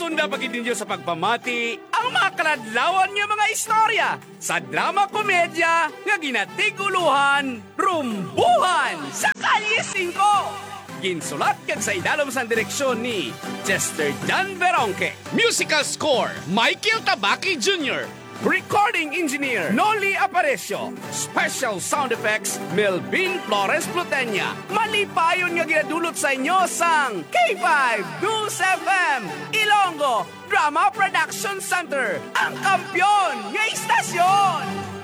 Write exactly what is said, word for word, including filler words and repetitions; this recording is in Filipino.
Sunda pagid ninyo sa pagpamati ang mga kaladlawan nga mga istorya sa drama komedya nga ginatiguluhan, Rumbuhan sa Kalye singko. Ginsulat kag sa idalom sa direksyon ni Chester John Veronque. Musical score, Michael Tabaki Junior Recording Engineer, Noli Aparicio. Special Sound Effects, Melvin Flores Plutenya. Malipayon nga ginadulot sa inyo sang K five News F M, Ilonggo Drama Production Center, ang kampyon nga istasyon.